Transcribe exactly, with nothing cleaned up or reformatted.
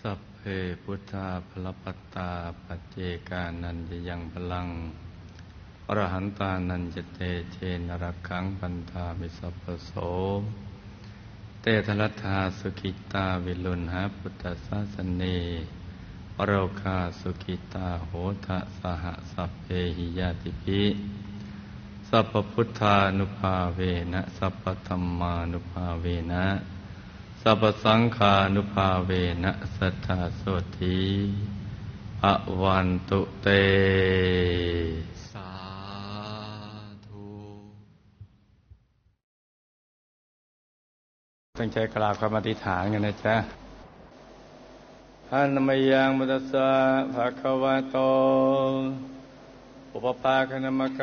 สัพเพพุทธาภลปัตตาปัจเจกานันจะยังพลังอรหันตานันจะเตเชนรักขังปันธามิสัพพโสเตทรัตถาสุขิตาวิลุณหาพุทธศาสเนอโรคาสุขิตาโหทะสหสัพเพหิยาติภิสัพพพุทธานุภาเวนะสัพพธัมมานุภาเวนะสัพพสังฆานุภาเวนะสัทธาโสธีภวันตุเตสาธุตั้งใจกราบคำอธิษฐานกันนะจ๊ะอะนะมะยังมุตัสสะภะคะวะโตอุปปาคนะมะ